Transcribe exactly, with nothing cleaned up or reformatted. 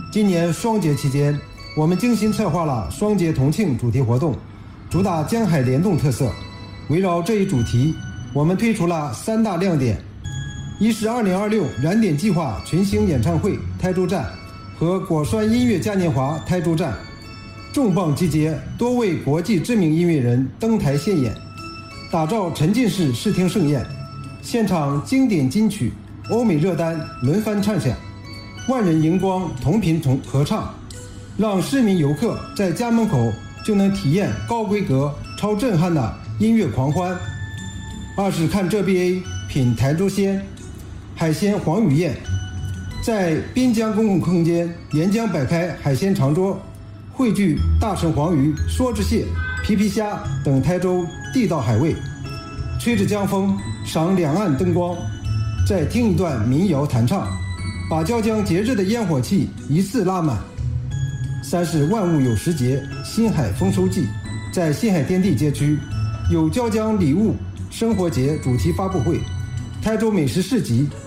今年双节期间，我们精心策划了双节同庆主题活动，主打江海联动特色。围绕这一主题，我们推出了三大亮点：一是二零二六燃点计划群星演唱会台州站和果酸音乐嘉年华台州站，重磅集结多位国际知名音乐人登台献演，打造沉浸式视听盛宴。现场经典金曲、欧美热单轮番唱响，万人荧光同频同合唱，让市民游客在家门口就能体验高规格、超震撼的音乐狂欢。二是看这 B A 品台州鲜，海鲜黄鱼宴，在滨江公共空间沿江摆开海鲜长桌，汇聚大成黄鱼、梭子蟹、皮皮虾等台州地道海味，吹着江风，赏两岸灯光，再听一段民谣弹唱，把椒江节日的烟火气一次拉满。三是万物有时节，新海丰收季，在新海天地街区有椒江礼物生活节主题发布会、台州美食市集